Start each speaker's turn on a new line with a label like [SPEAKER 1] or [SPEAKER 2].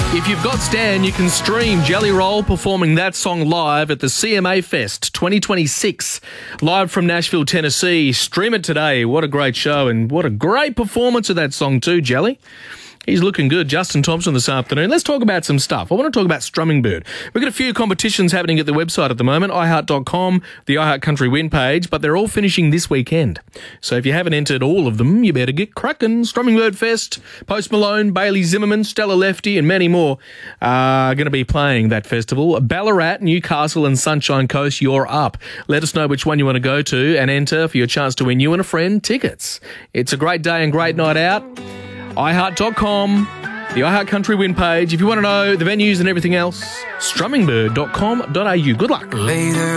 [SPEAKER 1] If you've got Stan, you can stream Jelly Roll performing that song live at the CMA Fest 2026, live from Nashville, Tennessee. Stream it today. What a great show, and what a great performance of that song too, Jelly. He's looking good. Justin Thompson this afternoon. Let's talk about some stuff. I want to talk about Strumming Bird. We've got a few competitions happening at the website at the moment, iHeart.com, the iHeart Country Win page, but they're all finishing this weekend. So if you haven't entered all of them, you better get cracking. Strumming Bird Fest, Post Malone, Bailey Zimmerman, Stella Lefty, and many more are going to be playing that festival. Ballarat, Newcastle, and Sunshine Coast, you're up. Let us know which one you want to go to and enter for your chance to win you and a friend tickets. It's a great day and great night out. iHeart.com, the iHeart Country Win page. If you want to know the venues and everything else, strummingbird.com.au. Good luck.
[SPEAKER 2] Later.